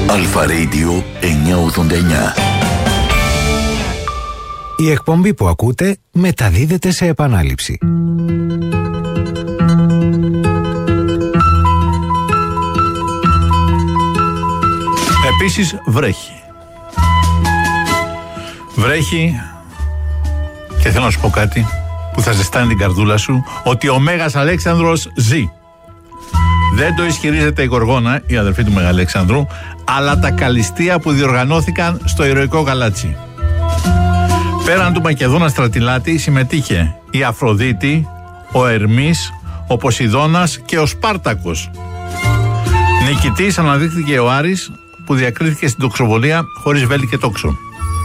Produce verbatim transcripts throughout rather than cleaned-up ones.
Αλφα Radio εννιακόσια ογδόντα εννιά. Η εκπομπή που ακούτε μεταδίδεται σε επανάληψη. Επίσης βρέχει. Βρέχει και θέλω να σου πω κάτι που θα ζεστάνει την καρδούλα σου, ότι ο Μέγας Αλέξανδρος ζει. Δεν το ισχυρίζεται η Γοργόνα, η αδερφή του Μεγαλέξανδρου, αλλά τα καλλιστεία που διοργανώθηκαν στο ηρωικό Γαλάτσι. Πέραν του Μακεδόνα Στρατιλάτη συμμετείχε η Αφροδίτη, ο Ερμής, ο Ποσειδώνας και ο Σπάρτακος. Νικητής αναδείχθηκε ο Άρης, που διακρίθηκε στην τοξοβολία χωρίς βέλη και τόξο.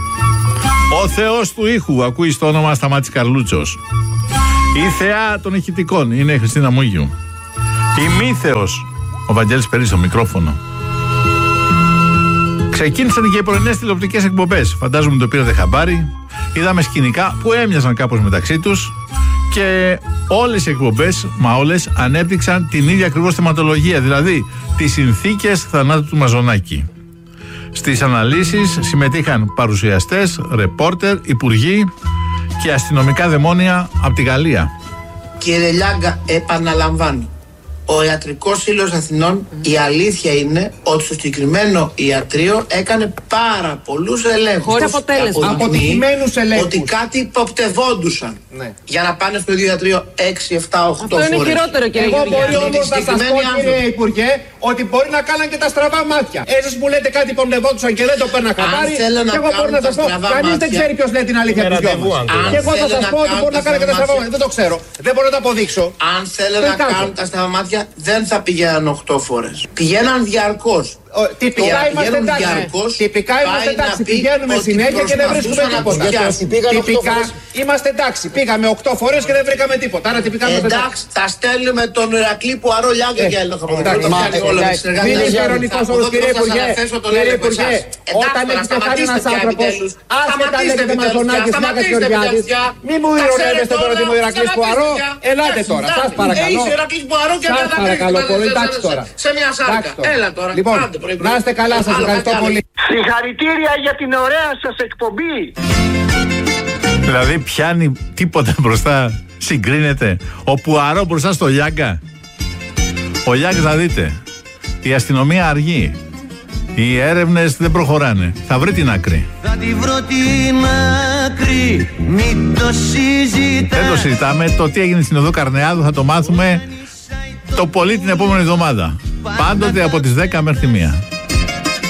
Ο Θεός του ήχου, ακούει στο όνομα Σταμάτης Καρλούτσος. Η Θεά των ηχητικών είναι η Χριστίνα Μούγιου. Η Μύθεος, ο Βαγγέλης Περί στο μικρόφωνο. Ξεκίνησαν και οι πρωινές τηλεοπτικές εκπομπές. Φαντάζομαι το πήρατε χαμπάρι. Είδαμε σκηνικά που έμοιαζαν κάπως μεταξύ τους και όλες οι εκπομπές, μα όλες, ανέπτυξαν την ίδια ακριβώς θεματολογία, δηλαδή τις συνθήκες θανάτου του Μαζονάκη. Στις αναλύσεις συμμετείχαν παρουσιαστές, ρεπόρτερ, υπουργοί και αστυνομικά δαιμόνια από τη Γαλλία. Κύριε Λιάγκα, επαναλαμβάνω. Ο Ιατρικός Σύλλογος Αθηνών, η αλήθεια είναι ότι στο συγκεκριμένο ιατρείο έκανε πάρα πολλούς ελέγχους. Χωρίς αποτέλεσμα. Αποτυχημένους ελέγχους. Ότι κάτι υποπτευόντουσαν. Ναι. Για να πάνε στο ίδιο ιατρείο έξι, επτά, οκτώ φορές. Αυτό είναι χειρότερο, κύριε Εγώ μπορεί όμως να σας πω, κύριε Υπουργέ, ότι μπορεί να κάναν και τα στραβά μάτια. Εσείς μου λέτε κάτι υποπτευόντουσαν και δεν το παίρνω χαμπάρι. Και εγώ μπορώ να σας πω, κανείς δεν ξέρει ποιος λέει την αλήθεια του δυο μας. Και εγώ θα σας πω ότι μπορεί να κάνει και τα στραβά μάτια. Δεν το ξέρω. Δεν μπορώ να το αποδείξω. Αν θέλουν να κάνουν τα στραβά μάτια, δεν θα πηγαίναν οκτώ φορές. Πηγαίναν διαρκώς. Τυπικά είμαστε εντάξει. Τυπικά είμαστε εντάξει. Πηγαίνουμε συνέχεια και δεν βρίσκουμε τίποτα. Τυπικά είμαστε εντάξει. Πήγαμε οκτώ φορές και δεν βρήκαμε τίποτα. Άρα τυπικά είμαστε εντάξει. Τα στέλνουμε τον Ηρακλή που αρώ Λιάγκα για έλεγχο. Μην είσαι ειρωνικός όμως, κύριε Υπουργέ. Κύριε Υπουργέ, όταν έχετε χάρη ένας άνθρωπος, άσχετα λέγεται Μαζονάκης, Λιάγκας και Γεωργιάδης, μη μου ειρωνεύεστε τώρα ότι είμαι ο Ηρακλής που αρώ. Ελάτε τώρα, σας παρακαλώ. Είσαι Ηρακλής που αρώ και δεν θα τρέχεις σε μια σάρκα. Έλα τώρα. Να είστε καλά, σας ευχαριστώ πολύ. Συγχαρητήρια για την ωραία σας εκπομπή. Δηλαδή πιάνει τίποτα μπροστά, συγκρίνεται. Ο Πουαρό μπροστά στο Λιάγκα. Ο Λιάγκας, θα δείτε, η αστυνομία αργεί. Οι έρευνες δεν προχωράνε. Θα βρει την άκρη. Θα τη βρω την άκρη, μην το συζητάς. Δεν το συζητάμε. Το τι έγινε στην οδό Καρνεάδου θα το μάθουμε το πολύ την επόμενη εβδομάδα. Πάντοτε από τις δέκα μέχρι τη μία.